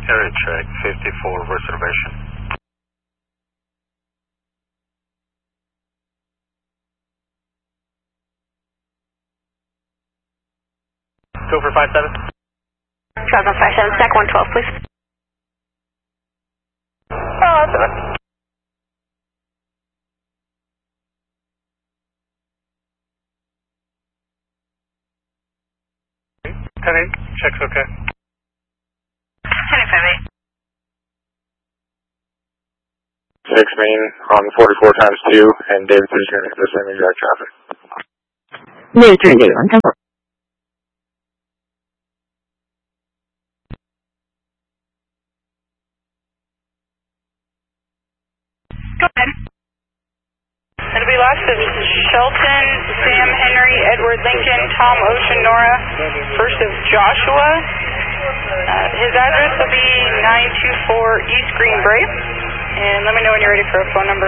Area check 54 reservation. Go for 57. Travel 57, stack 112, please. Oh, that's it. Check's okay. 10-8. 6 main on 44 times 2, and David is going to the same exact traffic. Major on cover. Go ahead. It'll be last of Shelton, Sam Henry, Edward Lincoln, Tom Ocean, Nora. First of Joshua. His address will be 924 East Green Brae. And let me know when you're ready for a phone number.